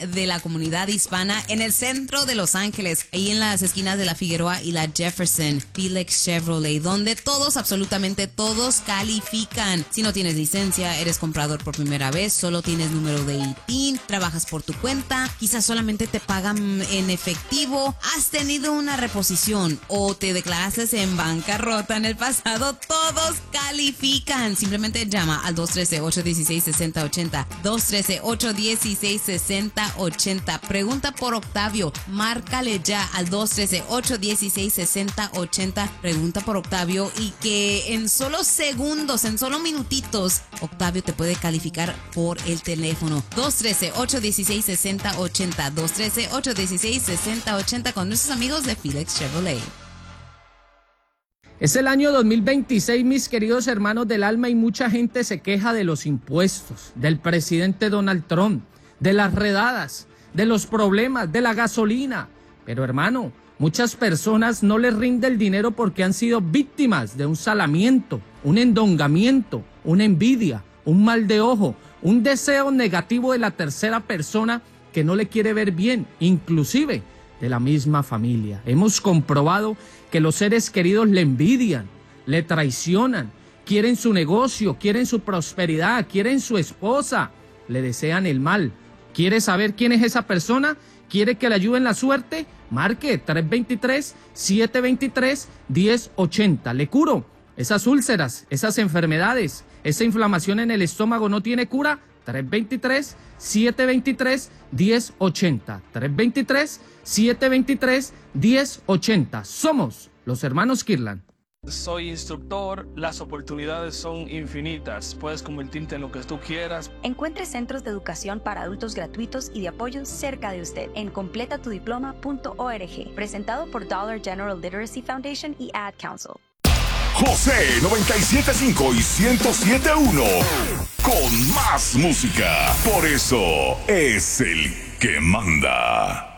de la comunidad hispana en el centro de Los Ángeles, ahí en las esquinas de la Figueroa y la Jefferson. Felix Chevrolet, donde todos, absolutamente todos califican. Si no tienes licencia, eres comprador por primera vez, solo tienes número de ITIN, trabajas por tu cuenta, quizás solamente te pagan en efectivo, has tenido una reposición o te declaraste en bancarrota en el pasado, todos califican. Simplemente llama al 213-816-6080, 213-816-6080. Pregunta por Octavio, márcale ya al 213-816-6080. Pregunta por Octavio y que en solo segundos, en solo minutitos, Octavio te puede calificar por el teléfono. 213-816-6080, 213-816-6080 con nuestros amigos de Felix Chevrolet. Es el año 2026, mis queridos hermanos del alma, y mucha gente se queja de los impuestos, del presidente Donald Trump, de las redadas, de los problemas, de la gasolina. Pero hermano, muchas personas no les rinde el dinero porque han sido víctimas de un salamiento, un endongamiento, una envidia, un mal de ojo, un deseo negativo de la tercera persona que no le quiere ver bien, inclusive de la misma familia. Hemos comprobado que los seres queridos le envidian, le traicionan, quieren su negocio, quieren su prosperidad, quieren su esposa, le desean el mal. ¿Quiere saber quién es esa persona? ¿Quiere que le ayuden la suerte? Marque 323-723-1080. Le curo esas úlceras, esas enfermedades, esa inflamación en el estómago no tiene cura. 323-723-1080. 323-723-1080. Somos los hermanos Kirlan. Soy instructor, las oportunidades son infinitas, puedes convertirte en lo que tú quieras. Encuentre centros de educación para adultos gratuitos y de apoyo cerca de usted en completatudiploma.org, presentado por Dollar General Literacy Foundation y Ad Council. José 97.5 y 107.1 con más música, por eso es el que manda.